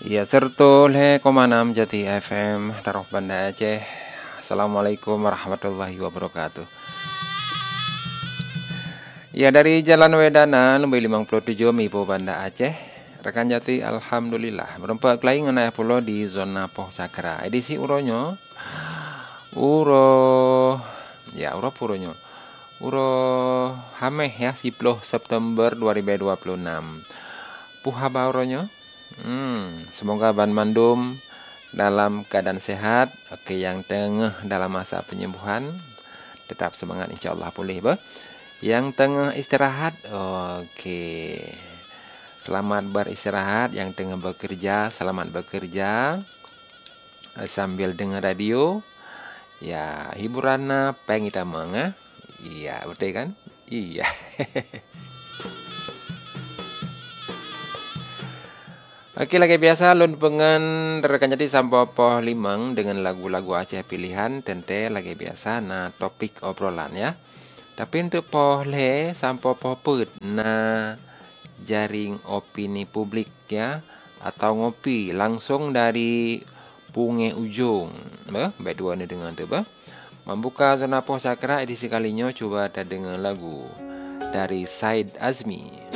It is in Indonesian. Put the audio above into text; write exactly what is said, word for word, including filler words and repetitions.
Iya sertul he komanam Jati F M Taruh Banda Aceh. Assalamualaikum warahmatullahi wabarakatuh. Ya dari Jalan Wedana Lumbai limang puluh tujuh Mipo Banda Aceh. Rekan Jati alhamdulillah berempat lain ngenai pulau di zona Poh Cakra. Edisi uronyo Uro Ya uro puronyo Uro Hameh ya sepuluh September dua ribu dua puluh enam. Puhaba uronyo Hmm, semoga Ban Mandum dalam keadaan sehat. Oke, yang tengah dalam masa penyembuhan tetap semangat, insya Allah pulih. Bah. Yang tengah istirahat, oke, selamat beristirahat. Yang tengah bekerja, selamat bekerja sambil dengar radio. Ya, hiburan pengita manga. Iya, betul kan? Iya. Oke, lagi biasa lun pengen rekan jadi sampai poh limang dengan lagu-lagu Aceh pilihan tente lagi biasa nah topik obrolan ya. Tapi untuk poh le sampai poh put nah jaring opini publik ya atau ngopi langsung dari Punge Ujung. Bah, baik dua ni dengan tu bah. Membuka zona Poh Cakra edisi kalinya coba ada dengan lagu dari Said Azmi.